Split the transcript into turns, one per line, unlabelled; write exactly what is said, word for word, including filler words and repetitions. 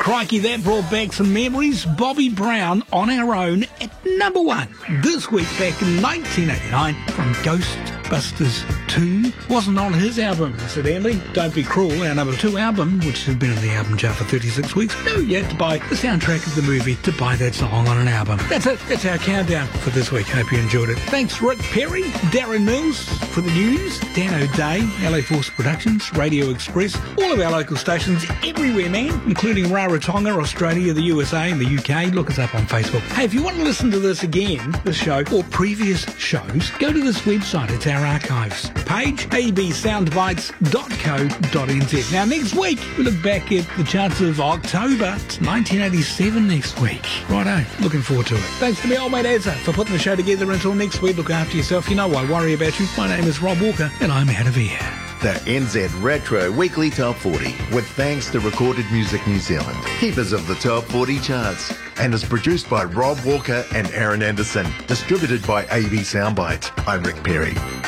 Crikey, that brought back some memories. Bobby Brown on Our Own at number one. This week back in nineteen eighty-nine from Ghostbusters two. Wasn't on his album, incidentally. Don't Be Cruel, our number two album, which has been in the album chart for thirty-six weeks. No, you have to buy the soundtrack of the movie to buy that song on an album. That's it. That's our countdown for this week. Hope you enjoyed it. Thanks, Rick Perry, Darren Mills for the news, Dan O'Day, L A Force Productions, Radio Express, all of our local stations everywhere, man, including Rarotonga, Australia, the U S A and the U K. Look us up on Facebook. Hey, if you want to listen to this again, this show, or previous shows, go to this website. It's our archives page, a b soundbites dot co dot n z. Now, next week, we look back at the charts of October. It's nineteen eighty-seven next week. Righto, looking forward to it. Thanks to me old mate Azza for putting the show together. Until next week, look after yourself. You know I worry about you. My name is Rob Walker, and I'm out of here.
The N Z Retro Weekly Top forty, with thanks to Recorded Music New Zealand, keepers of the Top forty charts, and is produced by Rob Walker and Aaron Anderson, distributed by A B Soundbite. I'm Rick Perry.